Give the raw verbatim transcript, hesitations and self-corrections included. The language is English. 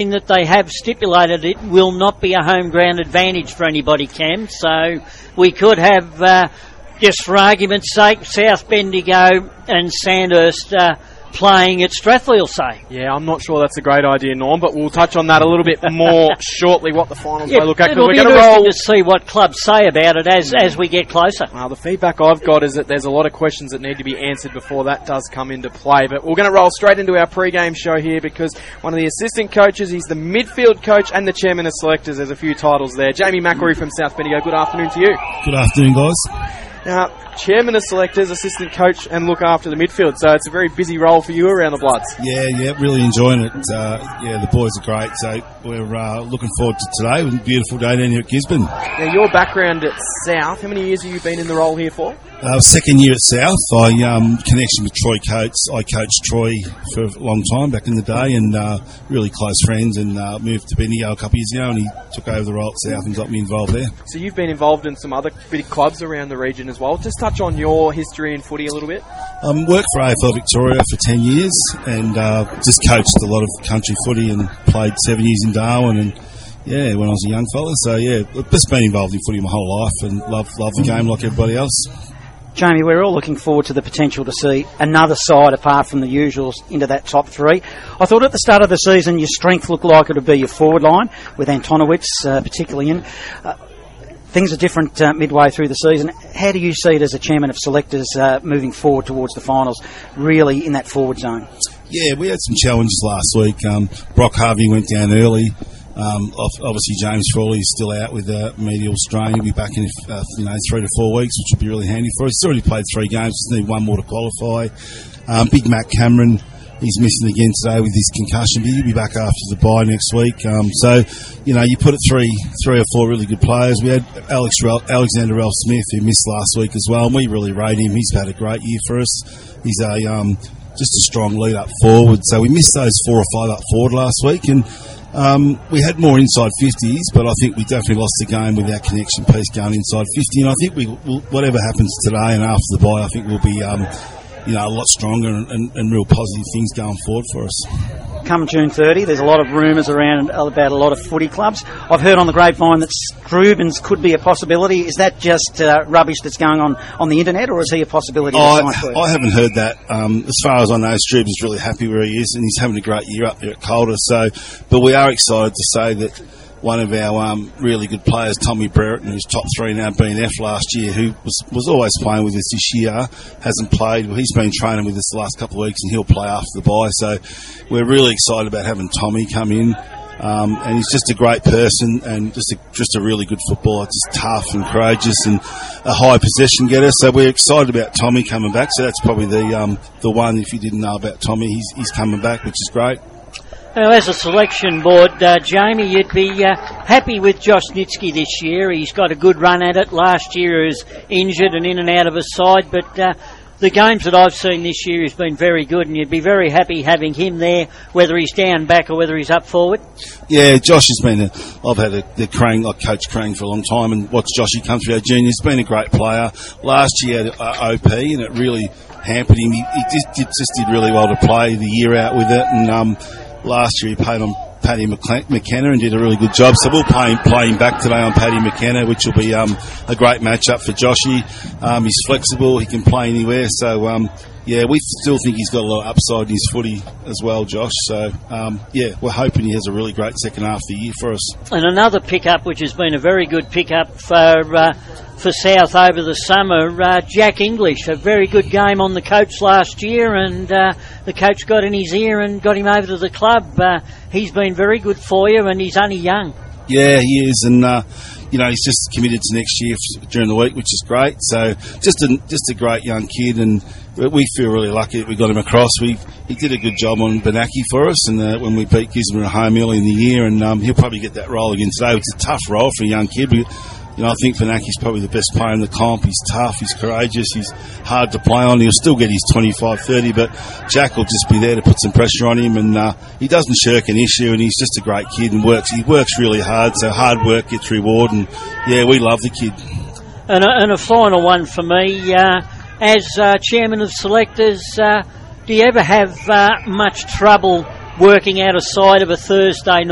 that they have stipulated it will not be a home ground advantage for anybody, Cam. So we could have, uh, just for argument's sake, South Bendigo and Sandhurst uh, playing at Strathfield, say. Yeah, I'm not sure that's a great idea, Norm, but we'll touch on that a little bit more shortly, what the finals yeah, may look like. It'll we're be going to interesting roll to see what clubs say about it as, as we get closer. Well, the feedback I've got is that there's a lot of questions that need to be answered before that does come into play. But we're going to roll straight into our pre-game show here because one of the assistant coaches, he's the midfield coach and the chairman of selectors. There's a few titles there. Jamie McElroy from South Bendigo, good afternoon to you. Good afternoon, guys. Now, chairman of selectors, assistant coach, and look after the midfield. So it's a very busy role for you around the Bloods. Yeah, yeah, really enjoying it. Uh, yeah, the boys are great. So we're uh, looking forward to today. It was a beautiful day down here at Gisborne. Now, your background at South, how many years have you been in the role here for? Uh, second year at South. I um, connection with Troy Coates. I coached Troy for a long time back in the day, and uh, really close friends. And uh, moved to Bendigo a couple of years ago, and he took over the role at South and got me involved there. So you've been involved in some other big clubs around the region as well. Just touch on your history in footy a little bit. Um, worked for A F L Victoria for ten years, and uh, just coached a lot of country footy, and played seven years in Darwin, and yeah, when I was a young fella. So yeah, I've just been involved in footy my whole life, and love love the game like everybody else. Jamie, we're all looking forward to the potential to see another side apart from the usuals into that top three. I thought at the start of the season your strength looked like it would be your forward line, with Antonowitz uh, particularly in. Uh, things are different uh, midway through the season. How do you see it as a chairman of selectors uh, moving forward towards the finals, really in that forward zone? Yeah, we had some challenges last week. Um, Brock Harvey went down early. Um, obviously, James Frawley's still out with a medial strain. He'll be back in uh, you know three to four weeks, which will be really handy for us. He's already played three games; just need one more to qualify. Um, Big Matt Cameron, he's missing again today with his concussion, but he'll be back after the bye next week. Um, so, you know, you put it three, three or four really good players. We had Alex Rel- Alexander Ralph Smith, who missed last week as well, and we really rate him. He's had a great year for us. He's a um, just a strong lead up forward. So we missed those four or five up forward last week, and Um, we had more inside fifties, but I think we definitely lost the game with our connection piece going inside fifty. And I think we, we'll, whatever happens today and after the bye, I think we'll be, um, you know, a lot stronger and, and, and real positive things going forward for us. Come June thirtieth, there's a lot of rumours around about a lot of footy clubs. I've heard on the grapevine that Strubens could be a possibility. Is that just uh, rubbish that's going on on the internet, or is he a possibility? I, I haven't heard that. Um, as far as I know, Strubens really happy where he is, and he's having a great year up there at Calder. So, but we are excited to say that one of our um, really good players, Tommy Brereton, who's top three now, B N F last year, who was, was always playing with us this year, hasn't played. Well, he's been training with us the last couple of weeks, and he'll play after the bye. So we're really excited about having Tommy come in. Um, and he's just a great person and just a, just a really good footballer, just tough and courageous and a high possession getter. So we're excited about Tommy coming back. So that's probably the um, the one, if you didn't know about Tommy, he's, he's coming back, which is great. Now, as a selection board, uh, Jamie, you'd be uh, happy with Josh Nitsky this year. He's got a good run at it. Last year he was injured and in and out of his side, but uh, the games that I've seen this year has been very good, and you'd be very happy having him there, whether he's down back or whether he's up forward. Yeah, Josh has been a, I've had a, the Crane, like Coach Crane for a long time, and watched Joshy come through our juniors. He's been a great player. Last year at uh, O P, and it really hampered him. He, he just, did, just did really well to play the year out with it, and um, last year he played on Paddy McKenna and did a really good job. So we'll play him, play him back today on Paddy McKenna, which will be um, a great matchup for Joshy. Um, he's flexible, he can play anywhere. So, um, yeah, we still think he's got a lot of upside in his footy as well, Josh. So, um, yeah, we're hoping he has a really great second half of the year for us. And another pickup, which has been a very good pickup for uh, for South over the summer, uh, Jack English, a very good game on the coach last year, and uh, the coach got in his ear and got him over to the club. Uh, he's been very good for you, and he's only young. Yeah, he is, and uh, you know, he's just committed to next year during the week, which is great. So just a just a great young kid, and we feel really lucky that we got him across. We he did a good job on Benaki for us, and uh, when we beat Gisborne at home early in the year, and um, he'll probably get that role again today. It's a tough role for a young kid. We, You know, I think Benaki's probably the best player in the comp. He's tough, he's courageous, he's hard to play on. He'll still get his twenty-five thirty, but Jack will just be there to put some pressure on him, and uh, he doesn't shirk an issue, and he's just a great kid and works. He works really hard, so hard work gets reward, and yeah, we love the kid. And a, and a final one for me, uh, as uh, chairman of selectors, uh, do you ever have uh, much trouble working out a side of a Thursday night?